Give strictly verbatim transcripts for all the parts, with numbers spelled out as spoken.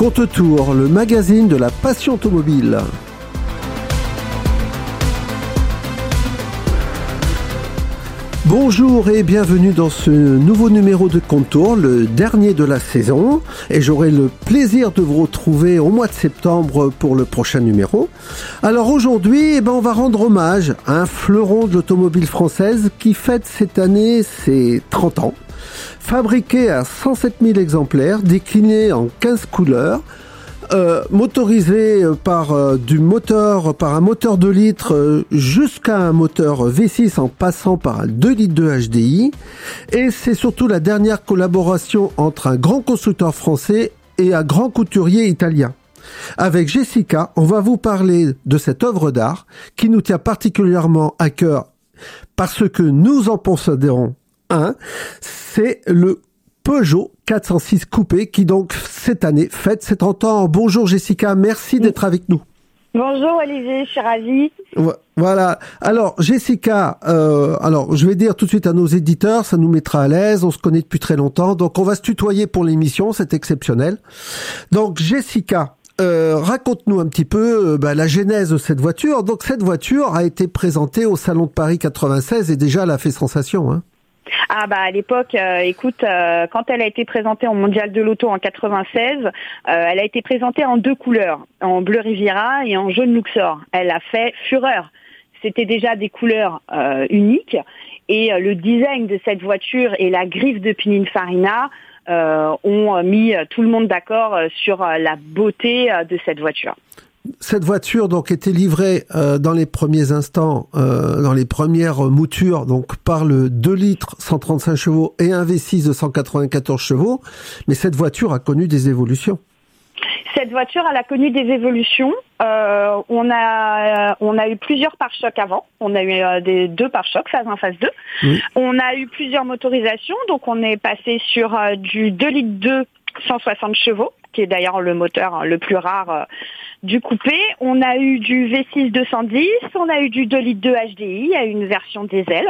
Courte Tour, le magazine de la passion automobile. Bonjour et bienvenue dans ce nouveau numéro de Courte Tour, le dernier de la saison. Et j'aurai le plaisir de vous retrouver au mois de septembre pour le prochain numéro. Alors aujourd'hui, eh ben, on va rendre hommage à un fleuron de l'automobile française qui fête cette année ses trente ans. Fabriqué à cent sept mille exemplaires, décliné en quinze couleurs, euh, motorisé par euh, du moteur, par un moteur deux litres euh, jusqu'à un moteur V six en passant par un deux litres de H D I. Et c'est surtout la dernière collaboration entre un grand constructeur français et un grand couturier italien. Avec Jessica, on va vous parler de cette œuvre d'art qui nous tient particulièrement à cœur parce que nous en possédons un. C'est le Peugeot quatre cent six Coupé qui donc cette année fête ses trente ans. Bonjour Jessica, merci d'être avec nous. Bonjour Olivier, je suis ravie. Voilà. Alors Jessica, euh, alors je vais dire tout de suite à nos éditeurs, ça nous mettra à l'aise. On se connaît depuis très longtemps, donc on va se tutoyer pour l'émission, c'est exceptionnel. Donc Jessica, euh, raconte-nous un petit peu euh, bah, la genèse de cette voiture. Donc cette voiture a été présentée au Salon de Paris quatre-vingt-seize et déjà elle a fait sensation, hein. Ah bah à l'époque, euh, écoute, euh, quand elle a été présentée au Mondial de l'Auto en quatre-vingt-seize, euh, elle a été présentée en deux couleurs, en bleu Riviera et en jaune Luxor. Elle a fait fureur. C'était déjà des couleurs euh, uniques et euh, le design de cette voiture et la griffe de Pininfarina euh, ont mis tout le monde d'accord sur euh, la beauté euh, de cette voiture. Cette voiture donc était livrée euh, dans les premiers instants, euh, dans les premières moutures, donc par le deux litres cent trente-cinq chevaux et un V six de cent quatre-vingt-quatorze chevaux. Mais cette voiture a connu des évolutions. Cette voiture, elle a connu des évolutions. Euh, on a, on a eu plusieurs pare-chocs avant. On a eu euh, des deux pare-chocs, phase un, phase deux. Oui. On a eu plusieurs motorisations. Donc on est passé sur euh, du deux litres deux, cent soixante chevaux, qui est d'ailleurs le moteur le plus rare euh, du coupé. On a eu du V six deux cent dix, on a eu du deux litres deux H D I à une version diesel.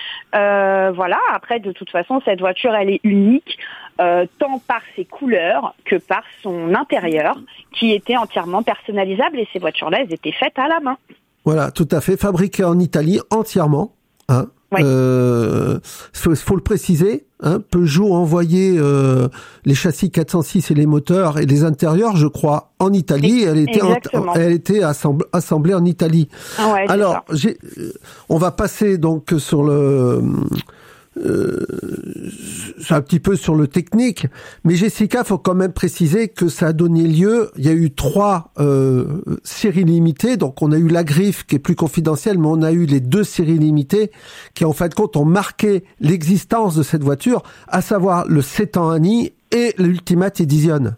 Euh, voilà, après de toute façon, cette voiture, elle est unique, euh, tant par ses couleurs que par son intérieur, qui était entièrement personnalisable. Et ces voitures-là, elles étaient faites à la main. Voilà, tout à fait, fabriquées en Italie entièrement, hein. Oui. Euh, faut, faut le préciser, hein, Peugeot a envoyé euh, les châssis quatre cent six et les moteurs et les intérieurs, je crois, en Italie. Elle était, en, elle était assemblée, assemblée en Italie. Ah ouais, alors, j'ai, on va passer donc sur le, euh, un petit peu sur le technique. Mais Jessica, faut quand même préciser que ça a donné lieu. Il y a eu trois euh, séries limitées. Donc, on a eu la griffe qui est plus confidentielle, mais on a eu les deux séries limitées qui, en fin de compte, ont marqué l'existence de cette voiture, à savoir le Setantani et l'Ultimate Edition.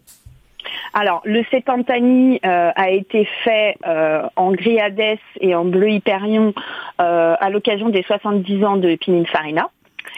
Alors, le Setantani euh, a été fait euh, en gris Hades et en bleu Hyperion euh, à l'occasion des soixante-dix ans de Pininfarina.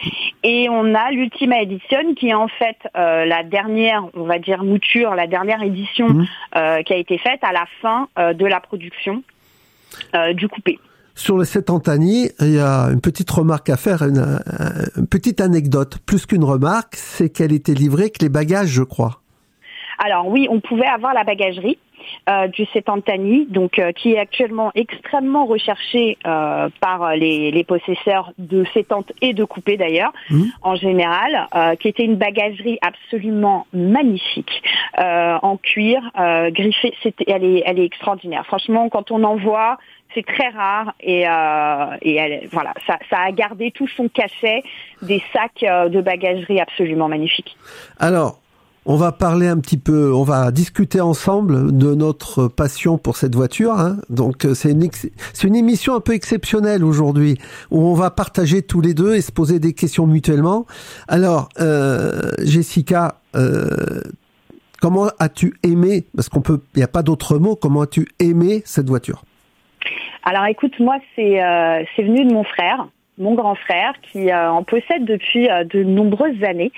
Et on a l'Ultima Edition qui est en fait euh, la dernière, on va dire mouture, la dernière édition mmh. euh, qui a été faite à la fin euh, de la production euh, du coupé. Sur le Setantani, il y a une petite remarque à faire, une, une petite anecdote, plus qu'une remarque, c'est qu'elle était livrée avec les bagages, je crois. Alors oui, on pouvait avoir la bagagerie euh, du Setantani, donc euh, qui est actuellement extrêmement recherché euh, par les, les possesseurs de Setante et de coupé d'ailleurs, mmh. en général, euh, qui était une bagagerie absolument magnifique, euh, en cuir, euh, griffée, c'était, elle est, elle est extraordinaire. Franchement, quand on en voit, c'est très rare et, euh, et elle, voilà, ça, ça a gardé tout son cachet, des sacs euh, de bagagerie absolument magnifiques. Alors, on va parler un petit peu, on va discuter ensemble de notre passion pour cette voiture, hein. Donc c'est une, ex- c'est une émission un peu exceptionnelle aujourd'hui, où on va partager tous les deux et se poser des questions mutuellement. Alors, euh, Jessica, euh, comment as-tu aimé, parce qu'on peut, il n'y a pas d'autre mot, comment as-tu aimé cette voiture ? Alors écoute, moi c'est, euh, c'est venu de mon frère, mon grand frère, qui euh, en possède depuis euh, de nombreuses années.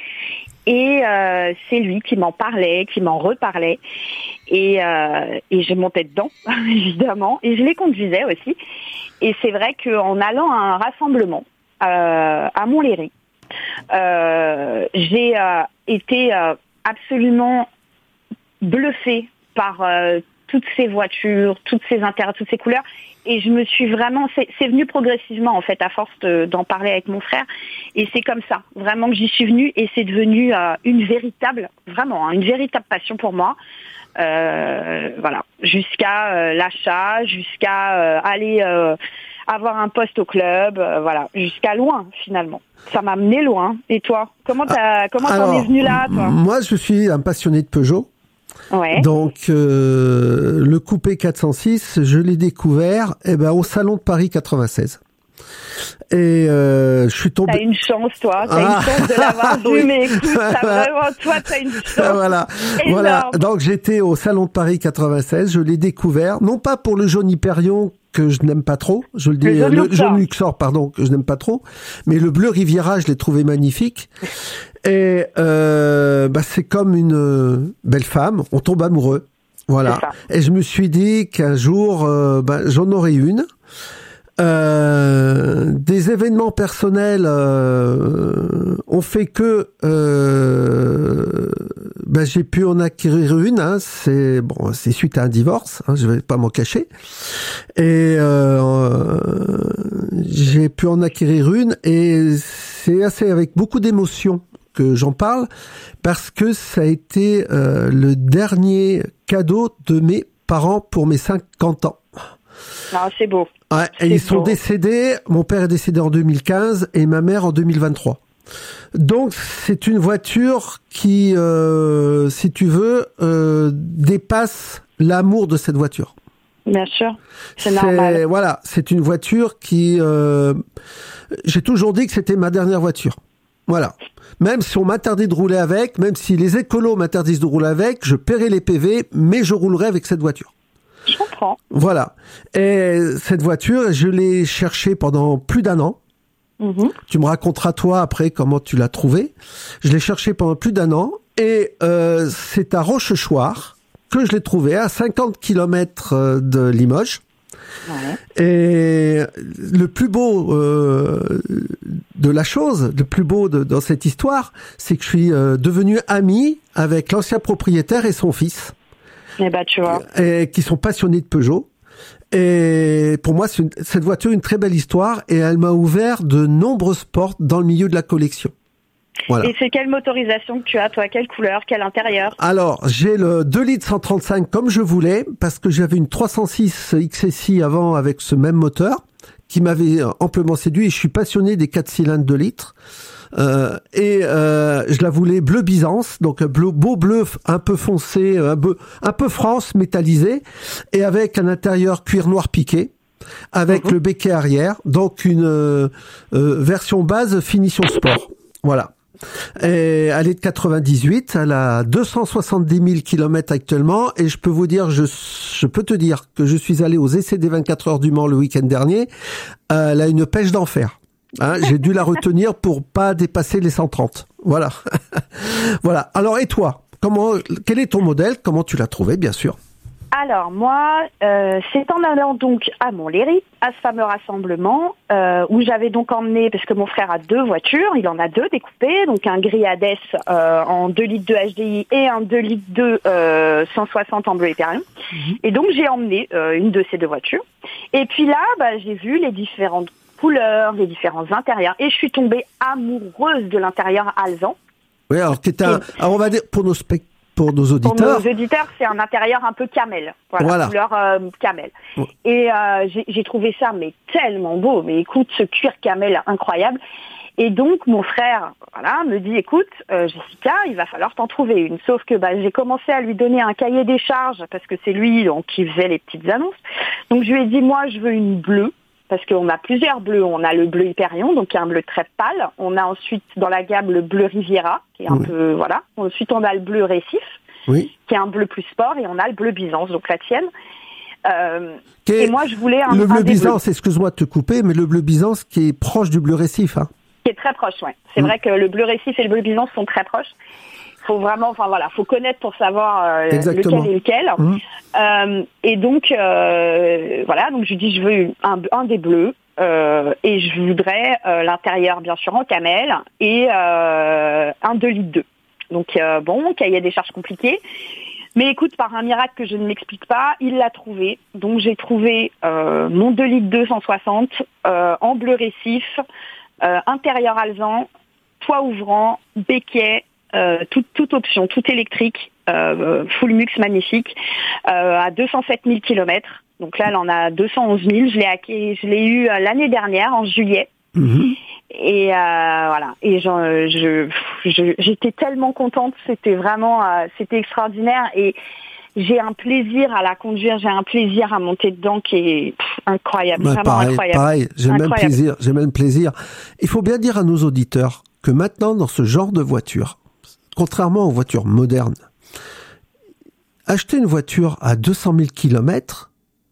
Et euh, c'est lui qui m'en parlait, qui m'en reparlait. Et, euh, et je montais dedans, évidemment. Et je les conduisais aussi. Et c'est vrai qu'en allant à un rassemblement euh, à Montlhéry, euh, j'ai euh, été euh, absolument bluffée par euh, toutes ces voitures, toutes ces intérêts, toutes ces couleurs. Et je me suis vraiment, c'est, c'est venu progressivement en fait, à force de, d'en parler avec mon frère. Et c'est comme ça, vraiment que j'y suis venue. Et c'est devenu euh, une véritable, vraiment, hein, une véritable passion pour moi. Euh, voilà, jusqu'à euh, l'achat, jusqu'à euh, aller euh, avoir un poste au club, euh, voilà, jusqu'à loin finalement. Ça m'a mené loin. Et toi, comment t'as, comment Alors, t'en es venu là, toi? Moi, je suis un passionné de Peugeot. Ouais. Donc euh, le coupé quatre cent six, je l'ai découvert eh ben au salon de Paris quatre-vingt-seize. Et euh, je suis tombé. T'as une chance, toi. T'as ah, une chance de l'avoir vu, oui. Mais écoute, t'as vraiment, toi, t'as une chance. Voilà, énorme. Voilà. Donc j'étais au salon de Paris quatre-vingt-seize. Je l'ai découvert, non pas pour le jaune Hyperion que je n'aime pas trop, je le dis, le jaune, le Luxor. jaune Luxor, pardon, que je n'aime pas trop, mais le bleu Riviera, je l'ai trouvé magnifique. Et euh, bah c'est comme une belle femme, on tombe amoureux, voilà. Et je me suis dit qu'un jour, euh, bah, j'en aurai une. Euh, des événements personnels euh, ont fait que euh, ben j'ai pu en acquérir une. Hein, c'est bon, c'est suite à un divorce. Hein, je vais pas m'en cacher. Et euh, j'ai pu en acquérir une, et c'est assez avec beaucoup d'émotion que j'en parle, parce que ça a été euh, le dernier cadeau de mes parents pour mes cinquante ans. Ah, c'est beau. Ouais, et ils sont décédés. Mon père est décédé en deux mille quinze et ma mère en deux mille vingt-trois. Donc c'est une voiture qui, euh, si tu veux, euh, dépasse l'amour de cette voiture. Bien sûr, c'est, c'est normal. Voilà, c'est une voiture qui, euh, j'ai toujours dit que c'était ma dernière voiture. Voilà. Même si on m'interdit de rouler avec, même si les écolos m'interdisent de rouler avec, je paierai les P V, mais je roulerai avec cette voiture. Je comprends. Voilà. Et cette voiture, je l'ai cherchée pendant plus d'un an. Mmh. Tu me raconteras toi après comment tu l'as trouvée. Je l'ai cherchée pendant plus d'un an, et euh, c'est à Rochechouart que je l'ai trouvée, à cinquante kilomètres de Limoges. Ouais. Et le plus beau euh, de la chose, le plus beau de, dans cette histoire, c'est que je suis euh, devenu ami avec l'ancien propriétaire et son fils. Eh ben, tu vois. Et qui sont passionnés de Peugeot. Et pour moi, c'est une, cette voiture une très belle histoire, et elle m'a ouvert de nombreuses portes dans le milieu de la collection. Voilà. Et c'est quelle motorisation que tu as, toi? Quelle couleur? Quel intérieur? Alors, j'ai le deux litres cent trente-cinq comme je voulais, parce que j'avais une trois cent six X S I avant avec ce même moteur, qui m'avait amplement séduit, et je suis passionné des quatre cylindres deux litres. Euh, et euh, je la voulais bleu Byzance, donc un bleu, beau bleu un peu foncé, un peu, un peu France métallisé, et avec un intérieur cuir noir piqué, avec mmh. le béquet arrière, donc une euh, version base finition sport. Voilà. Et elle est de quatre-vingt-dix-huit, elle a deux cent soixante-dix mille kilomètres actuellement, et je peux vous dire, je, je peux te dire que je suis allé aux essais des vingt-quatre heures du Mans le week-end dernier. Euh, elle a une pêche d'enfer. Hein, j'ai dû la retenir pour pas dépasser les cent trente. Voilà. Voilà. Alors, et toi? Comment, quel est ton modèle? Comment tu l'as trouvé, bien sûr? Alors, moi, euh, c'est en allant donc à Montlhéry, à ce fameux rassemblement, euh, où j'avais donc emmené, parce que mon frère a deux voitures, il en a deux découpées, donc un gris Hades euh, en deux litres de H D I et un deux litres de euh, cent soixante en bleu Hyperion. Mmh. Et donc, j'ai emmené euh, une de ces deux voitures. Et puis là, bah, j'ai vu les différentes couleurs, les différents intérieurs, et je suis tombée amoureuse de l'intérieur Alzan. Oui, alors, qui est un, alors on va dire, pour nos spectateurs, pour nos auditeurs. Pour nos auditeurs, c'est un intérieur un peu camel, voilà, voilà. couleur euh, camel. Ouais. Et euh, j'ai, j'ai trouvé ça mais tellement beau. Mais écoute, ce cuir camel incroyable. Et donc mon frère, voilà, me dit, écoute, euh, Jessica, il va falloir t'en trouver une. Sauf que bah, j'ai commencé à lui donner un cahier des charges parce que c'est lui donc qui faisait les petites annonces. Donc je lui ai dit, moi, je veux une bleue. Parce qu'on a plusieurs bleus. On a le bleu Hyperion, donc qui est un bleu très pâle. On a ensuite dans la gamme le bleu Riviera, qui est un oui. peu, voilà. Ensuite, on a le bleu Récif, oui. qui est un bleu plus sport, et on a le bleu Byzance, donc la tienne. Euh, et moi, je voulais un Le bleu un Byzance, excuse-moi de te couper, mais le bleu Byzance qui est proche du bleu Récif, hein. Qui est très proche, ouais. C'est mmh. vrai que le bleu Récif et le bleu Byzance sont très proches. Faut vraiment, enfin voilà, faut connaître pour savoir euh, lequel est lequel. Mmh. Euh, et donc, euh, voilà, donc je lui dis, je veux un, un des bleus. Euh, et je voudrais euh, l'intérieur bien sûr en camel et euh, un deux litres deux. Donc euh, bon, cahier des charges compliqué. Mais écoute, par un miracle que je ne m'explique pas, il l'a trouvé. Donc j'ai trouvé euh, mon deux litres deux cent soixante euh, en bleu récif, euh, intérieur alezan, toit ouvrant, béquet, euh, toute, toute option, tout électrique, euh, full mux magnifique, euh, à deux cent sept mille kilomètres. Donc là, elle en a deux cent onze mille. Je l'ai hacké, je l'ai eu l'année dernière, en juillet. Mmh. Et euh, voilà. Et j'en, je, je, j'étais tellement contente. C'était vraiment, euh, c'était extraordinaire. Et j'ai un plaisir à la conduire. J'ai un plaisir à monter dedans qui est pff, incroyable. Bah, vraiment pareil, incroyable. Pareil. J'ai le même plaisir. J'ai le même plaisir. Il faut bien dire à nos auditeurs que maintenant, dans ce genre de voiture, contrairement aux voitures modernes, acheter une voiture à deux cent mille kilomètres,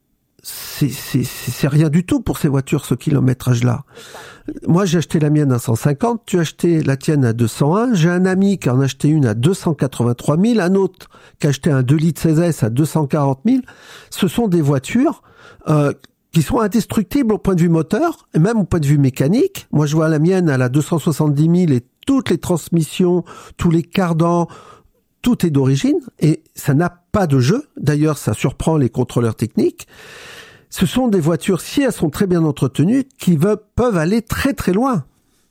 c'est, c'est, c'est rien du tout pour ces voitures, ce kilométrage-là. Moi, j'ai acheté la mienne à cent cinquante, tu as acheté la tienne à deux cent un, j'ai un ami qui en a acheté une à deux cent quatre-vingt-trois mille, un autre qui a acheté un deux litres seize S à deux cent quarante mille. Ce sont des voitures euh, qui sont indestructibles au point de vue moteur, et même au point de vue mécanique. Moi, je vois la mienne, elle a deux cent soixante-dix mille et toutes les transmissions, tous les cardans, tout est d'origine, et ça n'a pas de jeu. D'ailleurs, ça surprend les contrôleurs techniques. Ce sont des voitures, si elles sont très bien entretenues, qui veulent, peuvent aller très très loin.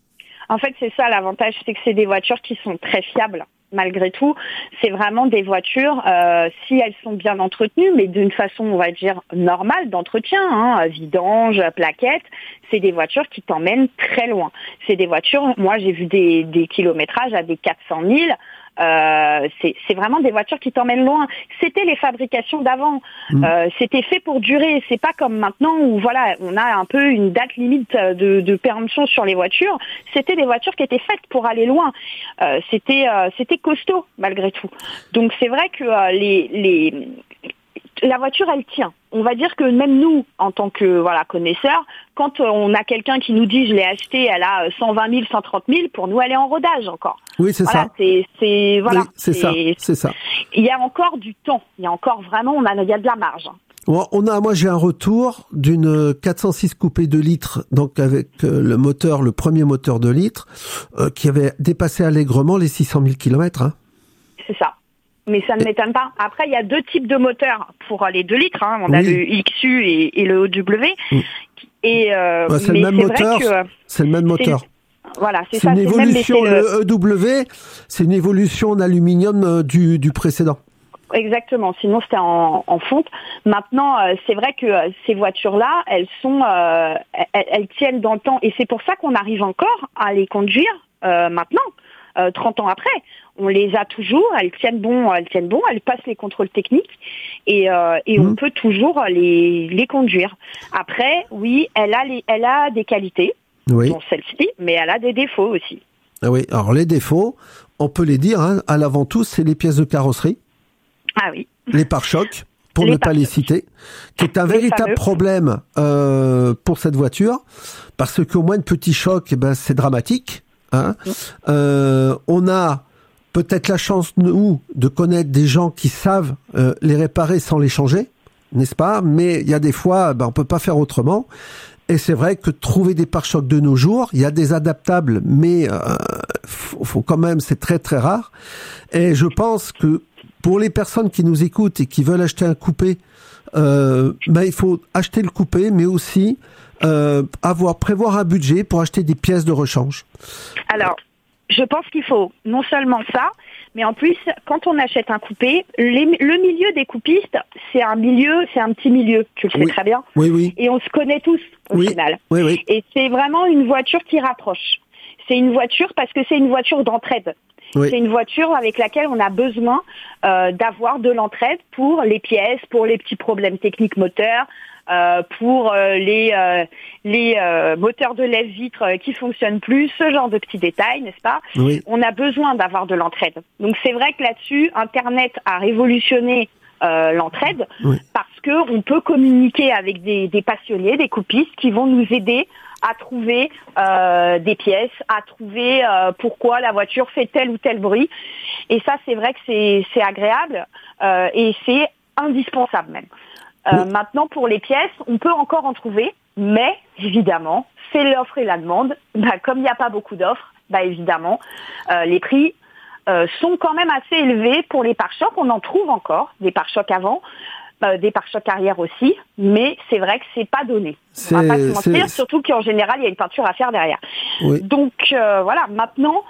En fait, c'est ça l'avantage, c'est que c'est des voitures qui sont très fiables. Malgré tout, c'est vraiment des voitures, euh, si elles sont bien entretenues, mais d'une façon, on va dire, normale d'entretien, hein, vidange, plaquettes, c'est des voitures qui t'emmènent très loin. C'est des voitures, moi j'ai vu des, des kilométrages à des quatre cent mille, Euh, c'est, c'est vraiment des voitures qui t'emmènent loin. C'était les fabrications d'avant. Mmh. Euh, c'était fait pour durer. C'est pas comme maintenant où voilà, on a un peu une date limite de, de péremption sur les voitures. C'était des voitures qui étaient faites pour aller loin. Euh, c'était, euh, c'était costaud malgré tout. Donc c'est vrai que euh, les, les la voiture, elle tient. On va dire que même nous, en tant que voilà connaisseurs, quand on a quelqu'un qui nous dit je l'ai acheté, elle a cent vingt mille, cent trente mille, pour nous, elle est en rodage encore. Oui, c'est voilà, ça. C'est, c'est, voilà, oui, c'est, c'est ça. C'est ça. Il y a encore du temps. Il y a encore vraiment, on a, il y a de la marge. On a, moi, j'ai un retour d'une quatre cent six coupé deux litres, donc avec le moteur, le premier moteur deux litres, euh, qui avait dépassé allègrement les six cent mille kilomètres. Hein. C'est ça. Mais ça ne m'étonne pas. Après, il y a deux types de moteurs pour les deux litres. Hein. On oui. a le X U et, et le O W. Oui. Et euh, ouais, c'est, mais le même c'est, moteur, vrai que, c'est le même moteur. C'est, voilà, c'est, c'est ça. Une c'est évolution, même, le, le E W, c'est une évolution en aluminium du, du précédent. Exactement. Sinon, c'était en, en fonte. Maintenant, euh, c'est vrai que euh, ces voitures-là, elles sont, euh, elles, elles tiennent dans le temps. Et c'est pour ça qu'on arrive encore à les conduire euh, maintenant, euh, trente ans après. On les a toujours, elles tiennent bon, elles tiennent bon, elles passent les contrôles techniques et, euh, et mmh. on peut toujours les, les conduire. Après, oui, elle a, les, elle a des qualités, oui. dont celle-ci, mais elle a des défauts aussi. Ah oui, alors les défauts, on peut les dire, hein, à l'avant tous, c'est les pièces de carrosserie. Ah oui. Les pare-chocs, pour les ne pas les citer, qui est un les véritable fameux. problème euh, pour cette voiture, parce qu'au moins, un petit choc, eh ben, c'est dramatique. Hein. Mmh. Euh, on a peut-être la chance, nous, de connaître des gens qui savent euh, les réparer sans les changer, n'est-ce pas ? Mais il y a des fois, ben, on peut pas faire autrement. Et c'est vrai que trouver des pare-chocs de nos jours, il y a des adaptables, mais euh, faut, faut quand même, c'est très très rare. Et je pense que pour les personnes qui nous écoutent et qui veulent acheter un coupé, euh, ben, il faut acheter le coupé, mais aussi euh, avoir prévoir un budget pour acheter des pièces de rechange. Alors, je pense qu'il faut non seulement ça, mais en plus, quand on achète un coupé, les, le milieu des coupistes, c'est un milieu, c'est un petit milieu, tu le sais oui. très bien. Oui, oui. Et on se connaît tous au oui. final. Oui, oui. Et c'est vraiment une voiture qui rapproche. C'est une voiture parce que c'est une voiture d'entraide. Oui. C'est une voiture avec laquelle on a besoin euh, d'avoir de l'entraide pour les pièces, pour les petits problèmes techniques moteurs, euh, pour euh, les euh, les euh, moteurs de lève-vitre euh, qui fonctionnent plus, ce genre de petits détails, n'est-ce pas ? Oui. On a besoin d'avoir de l'entraide. Donc c'est vrai que là-dessus, Internet a révolutionné euh, l'entraide oui. parce que on peut communiquer avec des, des passionnés, des coupistes qui vont nous aider à trouver euh, des pièces, à trouver euh, pourquoi la voiture fait tel ou tel bruit. Et ça, c'est vrai que c'est, c'est agréable euh, et c'est indispensable même. Euh, oui. Maintenant, pour les pièces, on peut encore en trouver, mais évidemment, c'est l'offre et la demande. Bah, comme il n'y a pas beaucoup d'offres, bah, évidemment, euh, les prix euh, sont quand même assez élevés pour les pare-chocs. On en trouve encore, des pare-chocs avant, euh, des pare-chocs arrière aussi, mais c'est vrai que c'est pas donné. On va pas se mentir, surtout qu'en général, il y a une peinture à faire derrière. Oui. Donc euh, voilà, maintenant,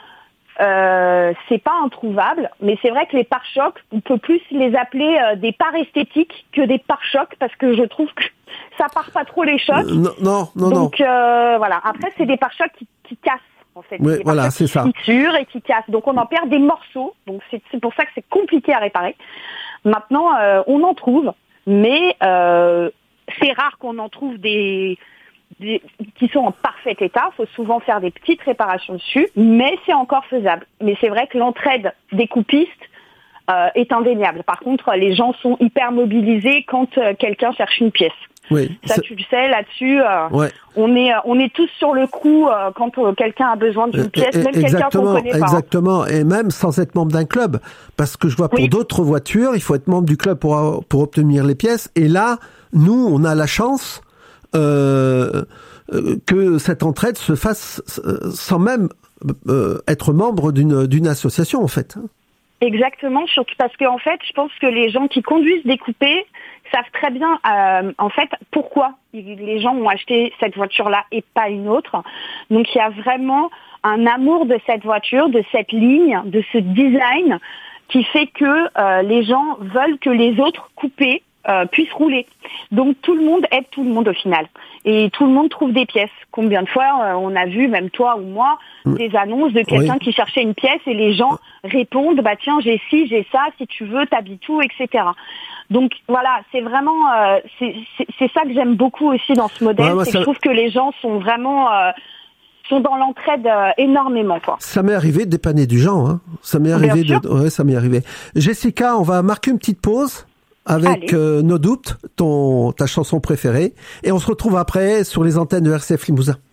euh, c'est pas introuvable, mais c'est vrai que les pare-chocs, on peut plus les appeler euh, des pare esthétiques que des pare-chocs, parce que je trouve que ça part pas trop les chocs. Euh, non, non, non. Donc euh, voilà, après, c'est des pare-chocs qui, qui cassent. En fait, oui, voilà, c'est ça. Qui fissure et qui casse. Donc on en perd des morceaux. Donc c'est, c'est pour ça que c'est compliqué à réparer. Maintenant, euh, on en trouve, mais euh, c'est rare qu'on en trouve des, des qui sont en parfait état. Il faut souvent faire des petites réparations dessus, mais c'est encore faisable. Mais c'est vrai que l'entraide des coupistes euh, est indéniable. Par contre, les gens sont hyper mobilisés quand euh, quelqu'un cherche une pièce. Oui, ça c'est... tu le sais, là-dessus, euh, ouais. on est on est tous sur le coup euh, quand euh, quelqu'un a besoin d'une pièce, même quelqu'un qu'on connaît pas. Exactement, et même sans être membre d'un club, parce que je vois pour oui. d'autres voitures, il faut être membre du club pour pour obtenir les pièces. Et là, nous, on a la chance euh, que cette entraide se fasse sans même euh, être membre d'une d'une association, en fait. Exactement, surtout parce que en fait, je pense que les gens qui conduisent des coupés savent très bien, euh, en fait, pourquoi les gens ont acheté cette voiture-là et pas une autre. Donc, il y a vraiment un amour de cette voiture, de cette ligne, de ce design qui fait que euh, les gens veulent que les autres coupés euh, puissent rouler. Donc, tout le monde aide tout le monde au final. Et tout le monde trouve des pièces. Combien de fois euh, on a vu, même toi ou moi, des annonces de quelqu'un oui. qui cherchait une pièce et les gens répondent, bah tiens, j'ai ci, j'ai ça, si tu veux, t'habites où, et cetera. Donc voilà, c'est vraiment, euh, c'est, c'est, c'est ça que j'aime beaucoup aussi dans ce modèle, ouais, moi, c'est ça... que je trouve que les gens sont vraiment, euh, sont dans l'entraide euh, énormément, quoi. Ça m'est arrivé de dépanner du genre, hein. Ça m'est arrivé de, ouais, ça m'est arrivé. Jessica, on va marquer une petite pause avec euh, No Doubt, ton ta chanson préférée, et on se retrouve après sur les antennes de R C F Limousin.